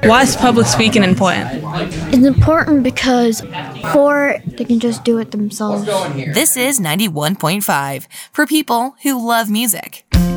Why is public speaking important? It's important because they can just do it themselves. This is 91.5 for people who love music.